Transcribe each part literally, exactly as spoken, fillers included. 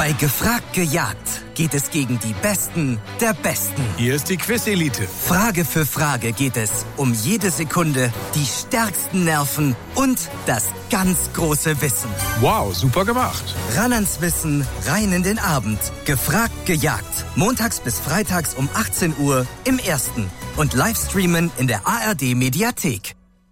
Bei Gefragt gejagt geht es gegen die Besten der Besten. Hier ist die Quiz-Elite. Frage für Frage geht es um jede Sekunde, die stärksten Nerven und das ganz große Wissen. Wow, super gemacht. Ran ans Wissen, rein in den Abend. Gefragt gejagt. Montags bis freitags um achtzehn Uhr im Ersten. Und Livestreamen in der A R D-Mediathek.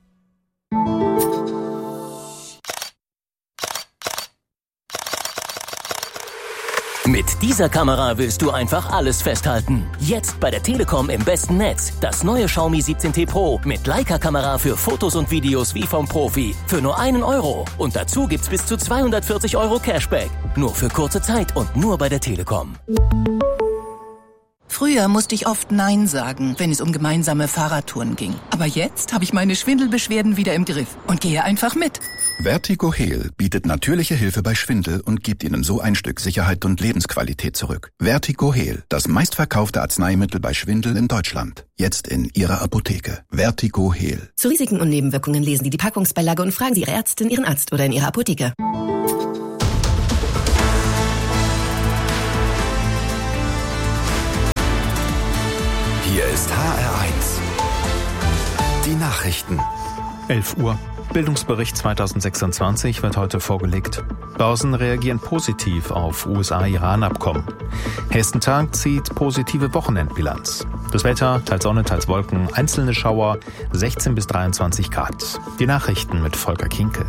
Mit dieser Kamera willst du einfach alles festhalten. Jetzt bei der Telekom im besten Netz. Das neue Xiaomi siebzehn T Pro mit Leica-Kamera für Fotos und Videos wie vom Profi. Für nur einen Euro. Und dazu gibt's bis zu zweihundertvierzig Euro Cashback. Nur für kurze Zeit und nur bei der Telekom. Früher musste ich oft Nein sagen, wenn es um gemeinsame Fahrradtouren ging. Aber jetzt habe ich meine Schwindelbeschwerden wieder im Griff und gehe einfach mit. Vertigo Heal bietet natürliche Hilfe bei Schwindel und gibt Ihnen so ein Stück Sicherheit und Lebensqualität zurück. Vertigo Heal, das meistverkaufte Arzneimittel bei Schwindel in Deutschland. Jetzt in Ihrer Apotheke. Vertigo Heal. Zu Risiken und Nebenwirkungen lesen Sie die Packungsbeilage und fragen Sie Ihre Ärztin, Ihren Arzt oder in Ihrer Apotheke. Hier ist H R eins. Die Nachrichten. elf Uhr. Bildungsbericht zweitausendsechsundzwanzig wird heute vorgelegt. Börsen reagieren positiv auf U S A-Iran-Abkommen. Hessentag zieht positive Wochenendbilanz. Das Wetter, teils Sonne, teils Wolken, einzelne Schauer, sechzehn bis dreiundzwanzig Grad. Die Nachrichten mit Volker Kinkel.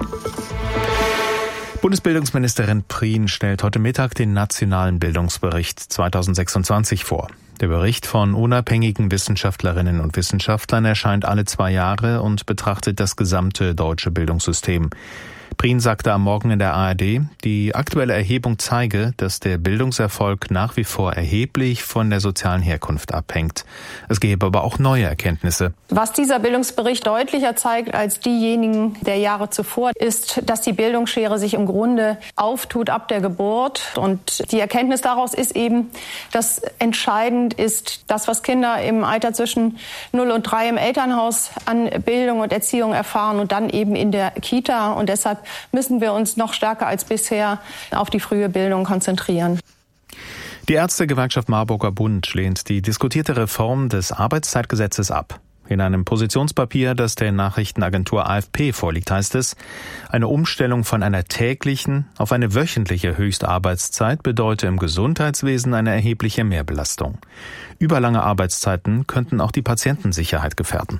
Bundesbildungsministerin Prien stellt heute Mittag den Nationalen Bildungsbericht zweitausendsechsundzwanzig vor. Der Bericht von unabhängigen Wissenschaftlerinnen und Wissenschaftlern erscheint alle zwei Jahre und betrachtet das gesamte deutsche Bildungssystem. Prien sagte am Morgen in der A R D, die aktuelle Erhebung zeige, dass der Bildungserfolg nach wie vor erheblich von der sozialen Herkunft abhängt. Es gäbe aber auch neue Erkenntnisse. Was dieser Bildungsbericht deutlicher zeigt als diejenigen der Jahre zuvor, ist, dass die Bildungsschere sich im Grunde auftut ab der Geburt. Und die Erkenntnis daraus ist eben, dass entscheidend ist, das, was Kinder im Alter zwischen null und drei im Elternhaus an Bildung und Erziehung erfahren und dann eben in der Kita. Und deshalb müssen wir uns noch stärker als bisher auf die frühe Bildung konzentrieren. Die Ärztegewerkschaft Marburger Bund lehnt die diskutierte Reform des Arbeitszeitgesetzes ab. In einem Positionspapier, das der Nachrichtenagentur A F P vorliegt, heißt es, eine Umstellung von einer täglichen auf eine wöchentliche Höchstarbeitszeit bedeute im Gesundheitswesen eine erhebliche Mehrbelastung. Überlange Arbeitszeiten könnten auch die Patientensicherheit gefährden.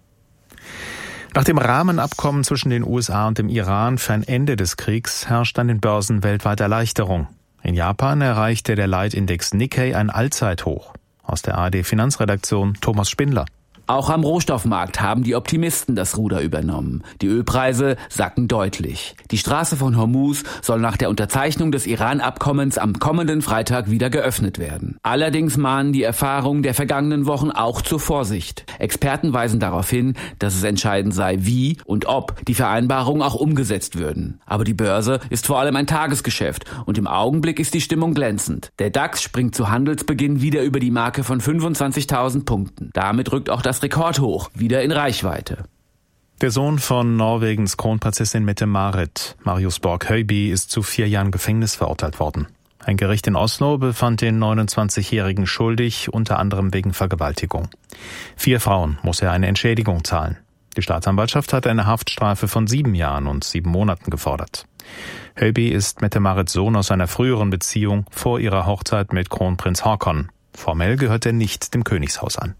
Nach dem Rahmenabkommen zwischen den U S A und dem Iran für ein Ende des Kriegs herrscht an den Börsen weltweit Erleichterung. In Japan erreichte der Leitindex Nikkei ein Allzeithoch. Aus der A R D-Finanzredaktion Thomas Spindler. Auch am Rohstoffmarkt haben die Optimisten das Ruder übernommen. Die Ölpreise sacken deutlich. Die Straße von Hormuz soll nach der Unterzeichnung des Iran-Abkommens am kommenden Freitag wieder geöffnet werden. Allerdings mahnen die Erfahrungen der vergangenen Wochen auch zur Vorsicht. Experten weisen darauf hin, dass es entscheidend sei, wie und ob die Vereinbarungen auch umgesetzt würden. Aber die Börse ist vor allem ein Tagesgeschäft und im Augenblick ist die Stimmung glänzend. Der DAX springt zu Handelsbeginn wieder über die Marke von fünfundzwanzigtausend Punkten. Damit rückt auch das Rekordhoch wieder in Reichweite. Der Sohn von Norwegens Kronprinzessin Mette-Marit, Marius Borg-Høiby, ist zu vier Jahren Gefängnis verurteilt worden. Ein Gericht in Oslo befand den neunundzwanzigjährigen schuldig, unter anderem wegen Vergewaltigung. Vier Frauen muss er eine Entschädigung zahlen. Die Staatsanwaltschaft hat eine Haftstrafe von sieben Jahren und sieben Monaten gefordert. Høiby ist Mette-Marits Sohn aus einer früheren Beziehung vor ihrer Hochzeit mit Kronprinz Haakon. Formell gehört er nicht dem Königshaus an.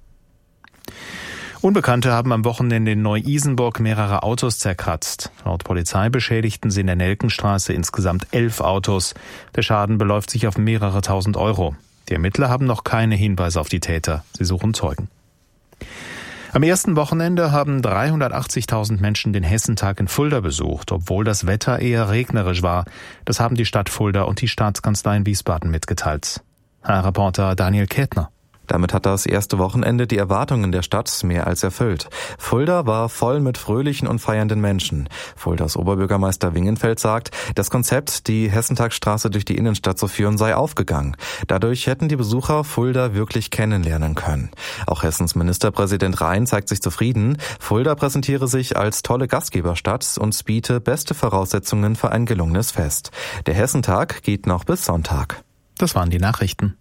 Unbekannte haben am Wochenende in Neu-Isenburg mehrere Autos zerkratzt. Laut Polizei beschädigten sie in der Nelkenstraße insgesamt elf Autos. Der Schaden beläuft sich auf mehrere tausend Euro. Die Ermittler haben noch keine Hinweise auf die Täter. Sie suchen Zeugen. Am ersten Wochenende haben dreihundertachtzigtausend Menschen den Hessentag in Fulda besucht, obwohl das Wetter eher regnerisch war. Das haben die Stadt Fulda und die Staatskanzlei in Wiesbaden mitgeteilt. H R-Reporter Daniel Kätner. Damit hat das erste Wochenende die Erwartungen der Stadt mehr als erfüllt. Fulda war voll mit fröhlichen und feiernden Menschen. Fuldas Oberbürgermeister Wingenfeld sagt, das Konzept, die Hessentagsstraße durch die Innenstadt zu führen, sei aufgegangen. Dadurch hätten die Besucher Fulda wirklich kennenlernen können. Auch Hessens Ministerpräsident Rhein zeigt sich zufrieden. Fulda präsentiere sich als tolle Gastgeberstadt und biete beste Voraussetzungen für ein gelungenes Fest. Der Hessentag geht noch bis Sonntag. Das waren die Nachrichten.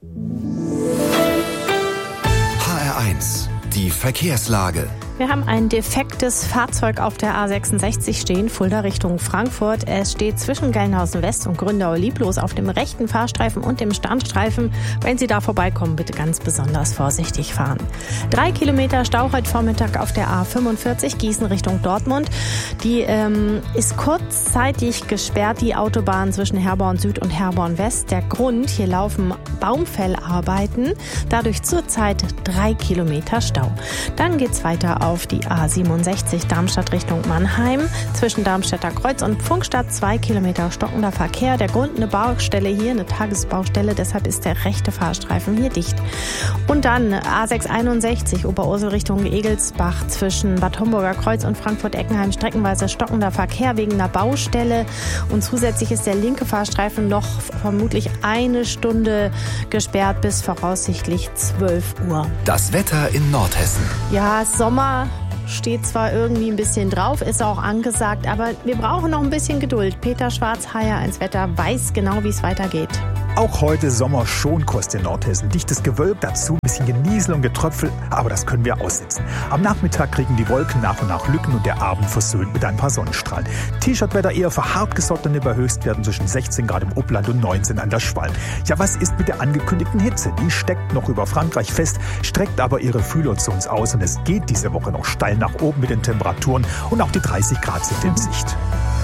H R eins, die Verkehrslage. Wir haben ein defektes Fahrzeug auf der A sechsundsechzig stehen, Fulda Richtung Frankfurt. Es steht zwischen Gelnhausen West und Gründau-Lieblos auf dem rechten Fahrstreifen und dem Standstreifen. Wenn Sie da vorbeikommen, bitte ganz besonders vorsichtig fahren. Drei Kilometer Stau heute Vormittag auf der A fünfundvierzig Gießen Richtung Dortmund. Die ähm, ist kurzzeitig gesperrt, die Autobahn zwischen Herborn Süd und Herborn West. Der Grund, hier laufen Baumfellarbeiten. Dadurch zurzeit drei Kilometer Stau. Dann geht's weiter auf auf die A siebenundsechzig Darmstadt Richtung Mannheim. Zwischen Darmstädter Kreuz und Pfungstadt zwei Kilometer stockender Verkehr. Der Grund eine Baustelle hier, eine Tagesbaustelle. Deshalb ist der rechte Fahrstreifen hier dicht. Und dann A sechshunderteinundsechzig Oberursel Richtung Egelsbach zwischen Bad Homburger Kreuz und Frankfurt-Eckenheim streckenweise stockender Verkehr wegen einer Baustelle. Und zusätzlich ist der linke Fahrstreifen noch vermutlich eine Stunde gesperrt bis voraussichtlich zwölf Uhr. Das Wetter in Nordhessen. Ja, Sommer steht zwar irgendwie ein bisschen drauf, ist auch angesagt, aber wir brauchen noch ein bisschen Geduld. Peter Schwarz, H R eins Wetter, weiß genau, wie es weitergeht. Auch heute Sommerschonkost in Nordhessen. Dichtes Gewölk, dazu ein bisschen Genießel und Getröpfel, aber das können wir aussitzen. Am Nachmittag kriegen die Wolken nach und nach Lücken und der Abend versöhnt mit ein paar Sonnenstrahlen. T-Shirt-Wetter eher für Hartgesottene bei Höchstwerten zwischen sechzehn Grad im Upland und neunzehn an der Schwalm. Ja, was ist mit der angekündigten Hitze? Die steckt noch über Frankreich fest, streckt aber ihre Fühler zu uns aus und es geht diese Woche noch steil nach oben mit den Temperaturen und auch die dreißig Grad sind in Sicht.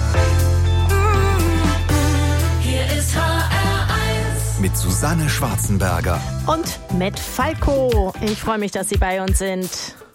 Mit Susanne Schwarzenberger und Matt Falco. Ich freue mich, dass Sie bei uns sind.